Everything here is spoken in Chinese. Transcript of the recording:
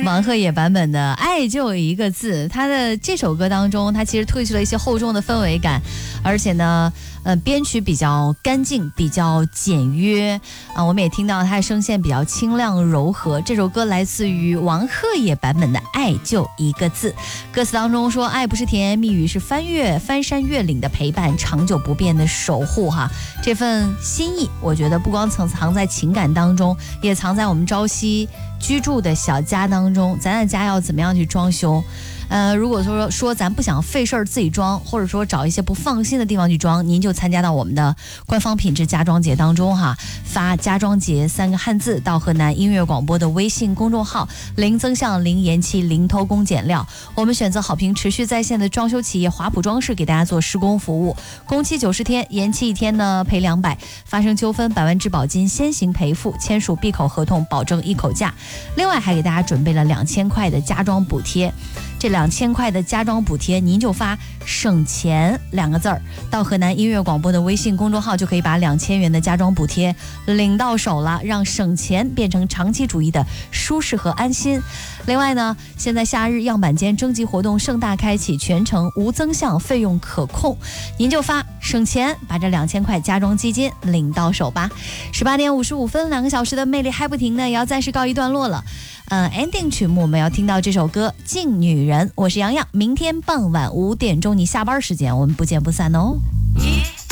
王鹤野版本的《爱就一个字》，他的这首歌当中，他其实褪去了一些厚重的氛围感，而且呢，编曲比较干净，比较简约啊。我们也听到他的声线比较清亮柔和。这首歌来自于王鹤野版本的《爱就一个字》，歌词当中说，爱不是甜言蜜语，是翻山越岭的陪伴，长久不变的守护哈。这份心意，我觉得不光藏在情感当中，也藏在我们朝夕居住的小家当中。咱的家要怎么样去装修？如果说咱不想费事儿自己装，或者说找一些不放心的地方去装，您就参加到我们的官方品质家装节当中哈，发家装节3个汉字到河南音乐广播的微信公众号，零增项零延期零偷工减料，我们选择好评持续在线的装修企业华普装饰给大家做施工服务，工期90天，延期1天呢赔200，发生纠纷100万质保金先行赔付，签署闭口合同保证一口价。另外还给大家准备了2000块的家装补贴，这2000块的家装补贴，您就发省钱2个字儿到河南音乐广播的微信公众号，就可以把2000元的家装补贴领到手了，让省钱变成长期主义的舒适和安心。另外呢，现在夏日样板间征集活动盛大开启，全程无增项，费用可控，您就发省钱，把这2000块家装基金领到手吧。18点55分，2个小时的魅力还不停呢，也要暂时告一段落了。ending 曲目我们要听到这首歌《敬女人》，我是洋洋，明天傍晚5点钟你下班时间，我们不见不散哦。